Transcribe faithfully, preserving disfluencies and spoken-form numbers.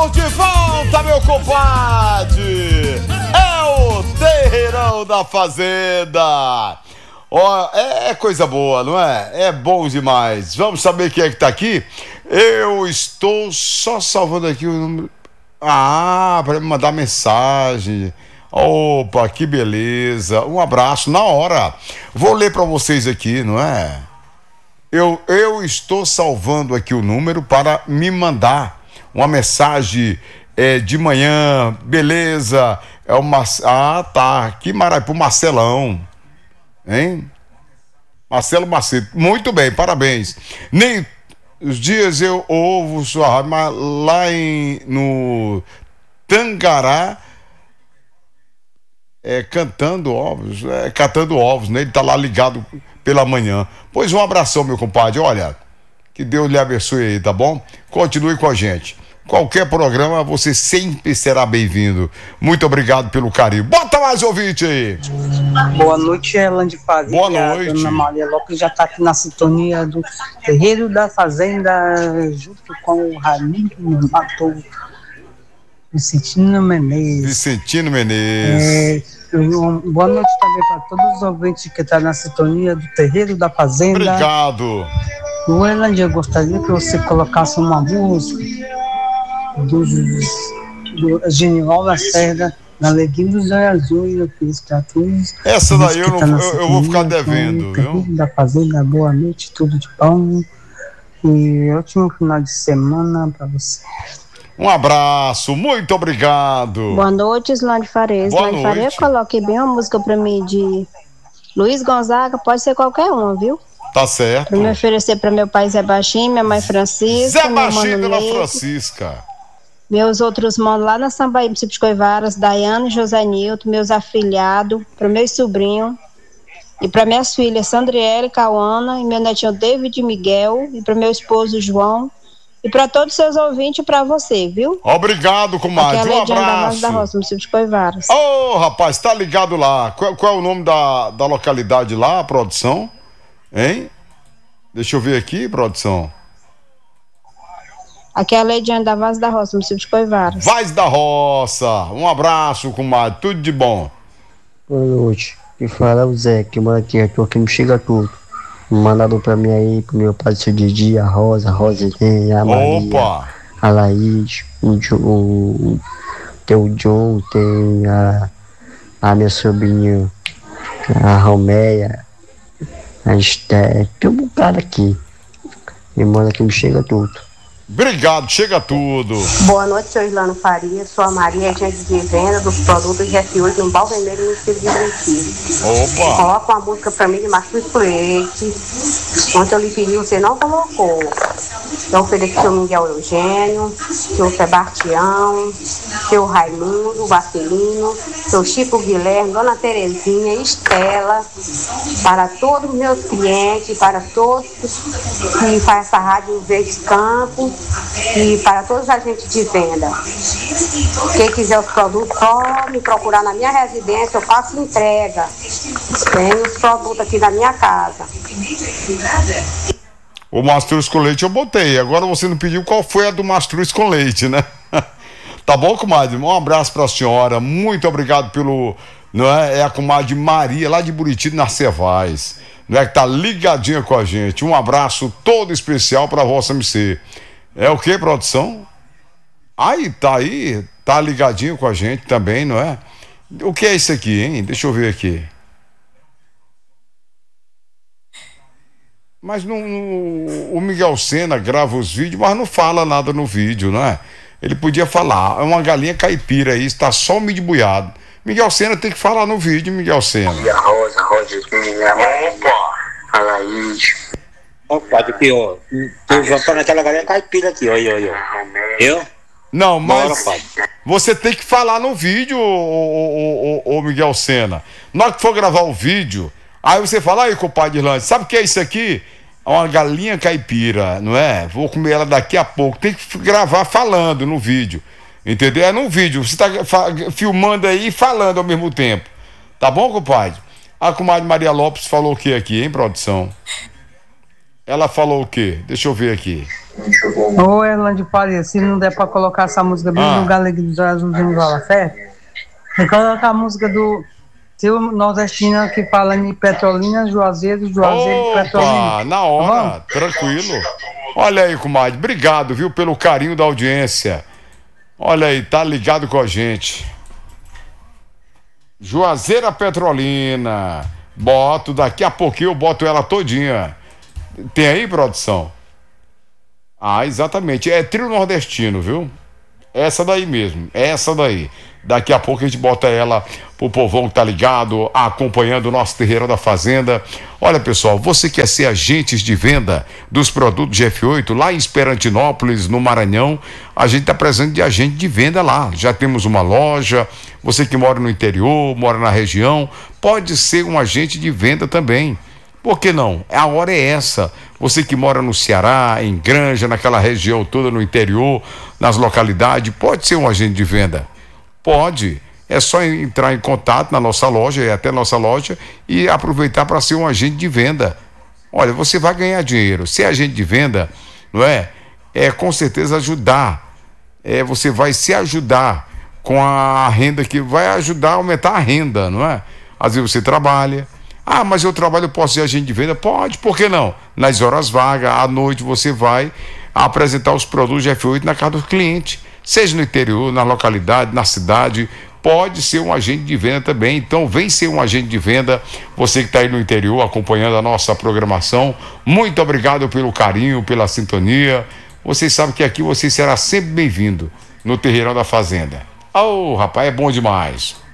Estamos de volta, meu compadre! É o Terreirão da Fazenda! Ó, é, é coisa boa, não é? É bom demais. Vamos saber quem é que tá aqui? Eu estou só salvando aqui o número. Ah, para me mandar mensagem. Opa, que beleza. Um abraço na hora. Vou ler para vocês aqui, não é? Eu, eu estou salvando aqui o número para me mandar uma mensagem é, de manhã. Beleza. É uma. Ah, tá. Que maravilha. Pro Marcelão. Hein? Marcelo Macedo. Muito bem, parabéns. Nem os dias eu ouvo sua rádio, mas lá em, no Tangará, é, cantando ovos, é, catando ovos, né? Ele tá lá ligado pela manhã. Pois um abração, meu compadre. Olha, que Deus lhe abençoe aí, tá bom? Continue com a gente. Qualquer programa, você sempre será bem-vindo. Muito obrigado pelo carinho. Bota mais ouvinte aí. Boa noite, Elan de Paz. Boa noite. A Dona Maria Lopes já está aqui na sintonia do Terreiro da Fazenda, junto com o Raimundo Matou, Vicentino Menezes. Vicentino Menezes. É, um, boa noite também para todos os ouvintes que estão na sintonia do Terreiro da Fazenda. Obrigado. O Elan, eu gostaria que você colocasse uma música do, do Genival Lacerda, na Alegria dos Olhos Azuis, eu fiz tatuos. Essa daí eu, não, eu, eu vou ficar devendo, viu? Da Fazenda, boa noite, tudo de bom. E ótimo final de semana para você. Um abraço, muito obrigado. Boa noite, Islane Fares. Boa Islane Fares, noite. coloque bem uma música para mim de Luiz Gonzaga, pode ser qualquer uma, viu? Tá certo. Para me oferecer para meu pai Zé Baixinho, minha mãe Francisca. Zé Baixinho e Dona Francisca. Meus outros manos lá na Sambaí, município de Coivaras, Daiane e José Nilton, meus afilhados, para meus sobrinhos, e para minhas filhas Sandriele e Cauana, e meu netinho David e Miguel, e para meu esposo João, e para todos os seus ouvintes e para você, viu? Obrigado, comadre. Um abraço. Da Base da Roça, município de Coivaras. Ô, oh, rapaz, tá ligado lá. Qual, qual é o nome da, da localidade lá, produção? Hein? Deixa eu ver aqui, produção. Aqui é a Leidiane da Vaz da Roça, município de Coivaras. Vaz da Roça. Um abraço, comadre. Tudo de bom. Boa noite. Que fala é o Zé, que mora aqui. Aqui, aqui me chega tudo. Mandado pra mim aí, pro meu pai, seu Didi, a Rosa, a Rosinha, a Maria. Opa! A Laís, o, o, tem o John, tem a, a minha sobrinha, a Romeia, a Esté. Tem um bocado aqui. Me manda que me chega tudo. Obrigado, chega tudo. Boa noite, seu Islano Faria. Sou a Maria, agente de venda dos produtos G F oito no Pau Vermelho, no município de Brasília. Opa! Coloca uma música pra mim de Marcos Leite. Ontem eu lhe pedi, você não colocou. Eu ofereço seu Miguel Eugênio, seu Sebastião, seu Raimundo Vacilino, seu Chico Guilherme, Dona Terezinha, Estela, para todos os meus clientes, para todos que fazem essa rádio Verde Campo e para todos os agentes de venda. Quem quiser os produtos, só me procurar na minha residência, eu faço entrega. Tenho os produtos aqui na minha casa. O mastruz com leite eu botei. Agora você não pediu qual foi a do mastruz com leite, né? Tá bom, comadre? Um abraço pra senhora. Muito obrigado pelo... Não é? É a comadre Maria, lá de Buriti, na Cevaz. Não é? Que tá ligadinha com a gente. Um abraço todo especial pra Vossa M C. É o que, produção? Aí, tá aí. Tá ligadinho com a gente também, não é? O que é isso aqui, hein? Deixa eu ver aqui. Mas não, o Miguel Sena grava os vídeos, mas não fala nada no vídeo, não é? Ele podia falar, é uma galinha caipira aí, está só milho buiado. Miguel Sena tem que falar no vídeo, Miguel Sena. E a Rosa, a Rosa, minha mãe. Opa! A Laís. Opa, aqui, ó. Tô jantando aquela galinha caipira aqui, ó, ó, ó. Eu? Não, mas Bora, você tem que falar no vídeo, ô, ô, ô, ô Miguel Sena. Na hora que for gravar o vídeo, aí você fala, aí, compadre Irlande, sabe o que é isso aqui? É uma galinha caipira, não é? Vou comer ela daqui a pouco. Tem que gravar falando no vídeo, entendeu? É no vídeo, você tá filmando aí e falando ao mesmo tempo. Tá bom, compadre? A comadre Maria Lopes falou o que aqui, hein, produção? Ela falou o quê? Deixa eu ver aqui. Ô, Erlande Faria, se não der pra colocar essa música bem Ah. do Galego dos Azulzinhos do Alafé, tem que colocar a música do seu nordestino que fala em Petrolina, Juazeiro, Juazeiro, Petrolina. Opa, na hora, tranquilo. Olha aí, comadre, obrigado, viu, pelo carinho da audiência. Olha aí, tá ligado com a gente. Juazeira Petrolina. Boto, daqui a pouquinho eu boto ela todinha. Tem aí, produção? Ah, exatamente. É trio nordestino, viu? Essa daí mesmo, essa daí. Daqui a pouco a gente bota ela pro povão que tá ligado, acompanhando o nosso Terreirão da Fazenda. Olha, pessoal, você quer ser agentes de venda dos produtos de F oito lá em Esperantinópolis, no Maranhão? A gente tá precisando de agente de venda lá. Já temos uma loja. Você que mora no interior, mora na região, pode ser um agente de venda também. Por que não? A hora é essa. Você que mora no Ceará, em Granja, naquela região toda no interior, nas localidades, pode ser um agente de venda. Pode. É só entrar em contato na nossa loja, é até nossa loja, e aproveitar para ser um agente de venda. Olha, você vai ganhar dinheiro. Ser agente de venda, não é? É com certeza ajudar. É, você vai se ajudar com a renda que vai ajudar a aumentar a renda, não é? Às vezes você trabalha. Ah, mas eu trabalho, eu posso ser agente de venda? Pode, por que não? Nas horas vagas, à noite você vai apresentar os produtos de F oito na casa do cliente. Seja no interior, na localidade, na cidade, pode ser um agente de venda também. Então vem ser um agente de venda, você que está aí no interior acompanhando a nossa programação. Muito obrigado pelo carinho, pela sintonia. Vocês sabem que aqui você será sempre bem-vindo no Terreirão da Fazenda. Oh, rapaz, é bom demais.